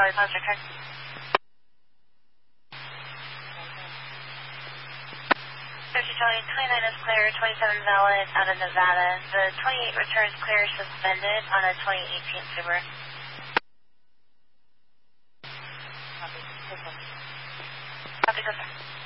Charlie, pause return. Charlie, 29 is clear, 27 valid out of Nevada. The 28 returns clear suspended on a 2018 Subaru. Copy, go, sir.